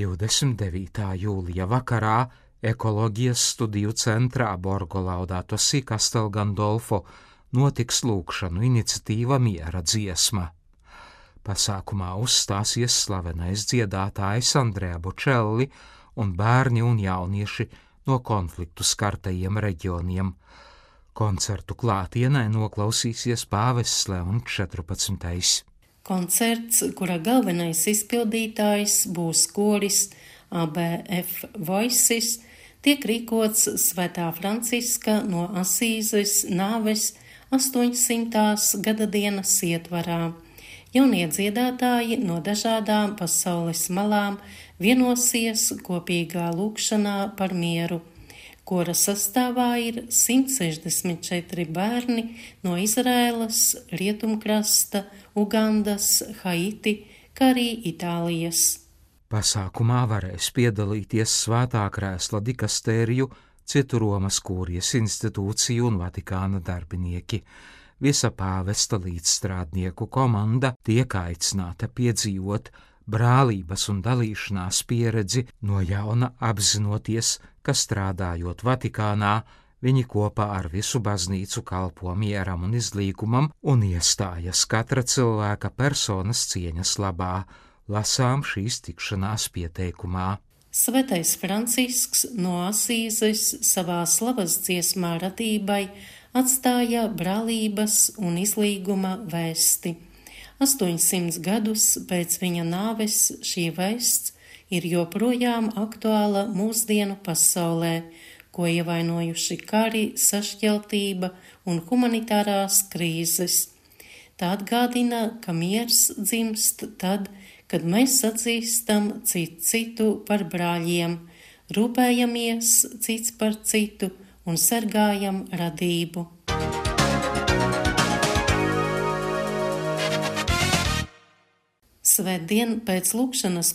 29. jūlija vakarā Ekoloģijas studiju centrā Borgo Laudato Si Castel Gandolfo notiks lūgšanu iniciatīva Miera dziesma. Pasākumā uzstāsies slavenais dziedātājs Andrea Bocelli un bērni un jaunieši no konfliktu skartajiem reģioniem. Koncertu klātienē noklausīsies pāvests Leons 14. Koncerts, kura galvenais izpildītājs būs koris ABF Voices, tiek rīkots Svētā Franciska no Asīzes nāves 800. gada dienas ietvarā. Jaunie dziedātāji no dažādām pasaules malām vienosies kopīgā lūgšanā par mieru. Kora sastāvā ir 164 bērni no Izraēlas, Rietumkrasta, Ugandas, Haiti, kā arī Itālijas. Pasākumā varēs piedalīties Svētā Krēsla dikastēriju, citu Romas Kūrijas institūciju un Vatikāna darbinieki. Visa pāvesta līdzstrādnieku komanda tiek aicināta piedzīvot brālības un dalīšanās pieredzi, no jauna apzinoties, ka strādājot Vatikānā, viņi kopā ar visu baznīcu kalpo mieram un izlīgumam un iestājas katra cilvēka personas cieņas labā, lasām šīs tikšanās pieteikumā. Svētais Francisks no Asīzes savā slavas dziesmā radībai atstāja brālības un izlīguma vēsti. 800 gadus pēc viņa nāves šī vēsts ir joprojām aktuāla mūsdienu pasaulē, ko ievainojuši kari, sašķeltība un humanitārās krīzes. Tā atgādina, ka miers dzimst tad, kad mēs atzīstam citu par brāļiem, rūpējamies cits par citu un sargājam radību. Svētdien pēc lūgšanas